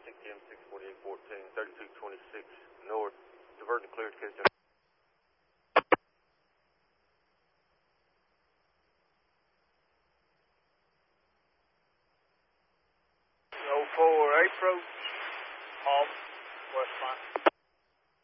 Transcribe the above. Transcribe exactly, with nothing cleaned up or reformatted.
six M six forty-eight fourteen, thirty-two twenty-six north, diverting clear to K. oh four approach, off, west line.